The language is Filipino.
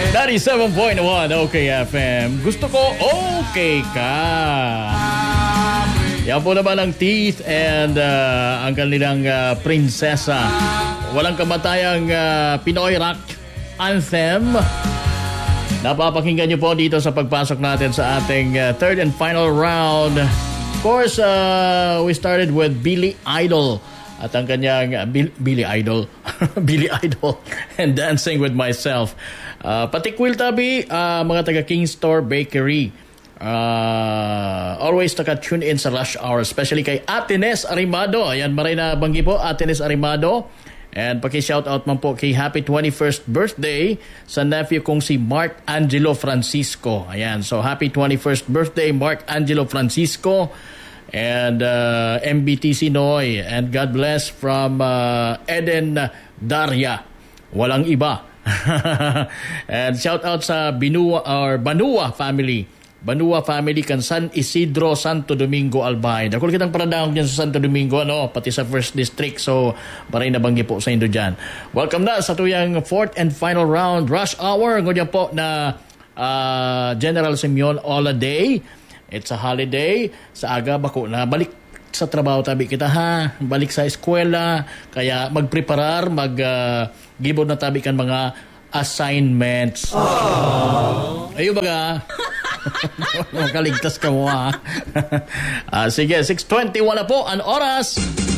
97.1 OK FM. Gusto ko okay ka. Yan po naman ang Teeth and ang kanilang prinsesa. Walang kamatayang Pinoy rock anthem. Napapakinggan niyo po dito sa pagpasok natin sa ating third and final round. Of course, we started with Billy Idol. At ang kanyang Billy Idol. Billy Idol and Dancing with Myself. Pati Quill Tabi, mga taga King Store Bakery. Always naka-tune in sa rush hour, especially kay Ate Nes Arimado. Ayan, maray na banggi po, Ate Nes Arimado. And paki-shoutout man po kay happy 21st birthday sa nephew kong si Mark Angelo Francisco. Ayan, so happy 21st birthday, Mark Angelo Francisco. And MBTC Noy. And God bless from Eden Daria. Walang iba. And shout out sa Banua family. Banua family kan San Isidro, Santo Domingo, Albay. Dakol kitang paradahong dyan sa Santo Domingo, pati sa 1st District. So, maray na banggi po sa Indo dyan. Welcome na sa tuyang 4th and final round, rush hour. Ngunyan po na General Simeon Ola Day. It's a holiday. Sa aga, bako na balik sa trabaho tabi kita ha, balik sa eskwela, kaya magpreparar, gibod na tabi kan mga assignments. Ayun baga. Makaligtas ka mo ha. Sige, 6:21 na po ang oras.